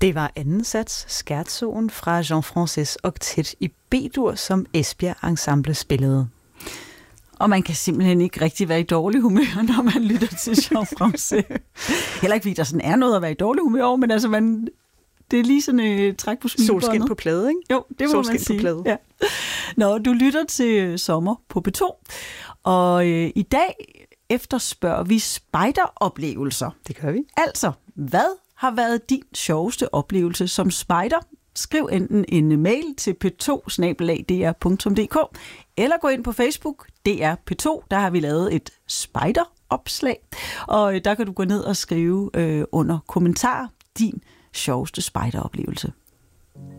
Det var anden sats, Scherzoen fra Jean-Francis Octet i B-dur, som Esbjerg Ensemble spillede. Og man kan simpelthen ikke rigtig være i dårlig humør, når man lytter til Jean-Francis. Heller ikke, fordi der sådan er noget at være i dårlig humør over, men altså det er lige sådan et træk på smilebåndet. Solskin på plade, ikke? Jo, det må man sige. På plade. Ja. Nå, du lytter til Sommer på P2, og i dag efterspørger vi spejderoplevelser. Det gør vi. Altså, hvad har været din sjoveste oplevelse som spejder? Skriv enten en mail til p2@dr.dk eller gå ind på Facebook, DR P2. Der har vi lavet et spejderopslag, og der kan du gå ned og skrive under kommentar din sjoveste spejderoplevelse.